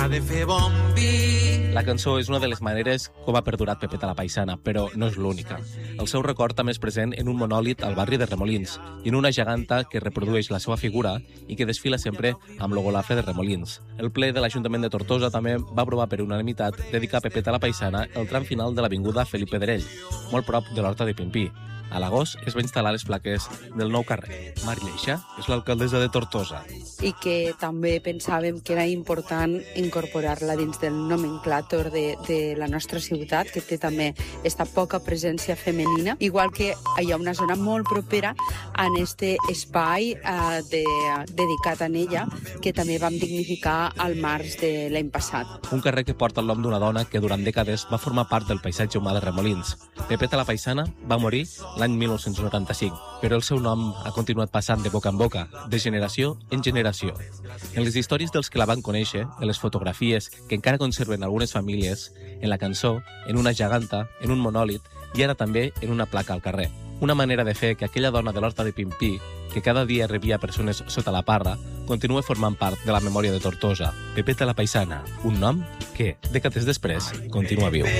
Ha de fer bon vi. La cançó és una de les maneres com ha perdurat Pepeta la Paisana, però no és l'única. El seu record també és present en un monòlit al barri de Remolins i en una geganta que reprodueix la seva figura i que desfila sempre amb l'ogolafre de Remolins. El ple de l'Ajuntament de Tortosa també va aprovar per unanimitat dedicar a Pepeta la Paisana el tram final de l'avinguda Felip Pedrell, molt prop de l'Horta de Pimpí. A l'agost es va instal·lar les plaques del nou carrer. Mari Lleixa és l'alcaldessa de Tortosa. I que també pensàvem que era important incorporar-la dins del nomenclàtor de la nostra ciutat, que té també esta poca presència femenina, igual que hi ha una zona molt propera en este espai dedicat a ella, que també vam dignificar al març de l'any passat. Un carrer que porta el nom d'una dona que durant dècades va formar part del paisatge humà de Remolins. Pepeta la Paisana va morir l'any 1995, però el seu nom ha continuat passant de boca en boca, de generació en generació. En les històries dels que la van conèixer, en les fotografies que encara conserven algunes famílies, en la cançó, en una geganta, en un monòlit i ara també en una placa al carrer. Una manera de fer que aquella dona de l'Horta de Pimpí, que cada dia rebia persones sota la parra, continua formant part de la memòria de Tortosa. Pepeta la Paisana, un nom que, dècades després, continua viu.